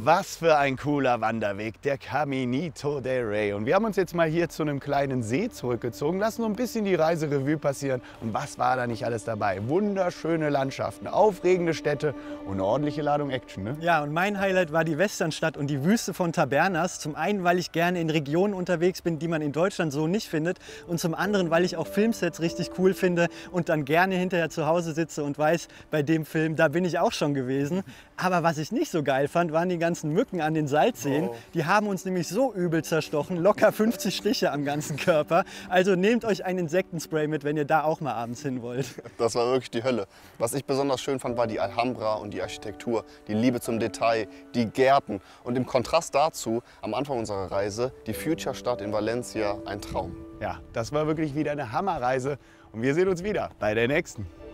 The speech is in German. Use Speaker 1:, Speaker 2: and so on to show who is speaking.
Speaker 1: Was für ein cooler Wanderweg, der Caminito del Rey. Und wir haben uns jetzt mal hier zu einem kleinen See zurückgezogen, lassen so ein bisschen die Reise Revue passieren. Und was war da nicht alles dabei? Wunderschöne Landschaften, aufregende Städte und eine ordentliche Ladung Action, ne?
Speaker 2: Ja, und mein Highlight war die Westernstadt und die Wüste von Tabernas. Zum einen, weil ich gerne in Regionen unterwegs bin, die man in Deutschland so nicht findet. Und zum anderen, weil ich auch Filmsets richtig cool finde und dann gerne hinterher zu Hause sitze und weiß, bei dem Film, da bin ich auch schon gewesen. Aber was ich nicht so geil fand, waren die ganzen Mücken an den Salzseen. Die haben uns nämlich so übel zerstochen, locker 50 Stiche am ganzen Körper. Also nehmt euch ein Insektenspray mit, wenn ihr da auch mal abends hin wollt.
Speaker 3: Das war wirklich die Hölle. Was ich besonders schön fand, war die Alhambra und die Architektur, die Liebe zum Detail, die Gärten und im Kontrast dazu am Anfang unserer Reise die Future-Stadt in Valencia, ein Traum.
Speaker 1: Ja, das war wirklich wieder eine Hammerreise und wir sehen uns wieder bei der nächsten.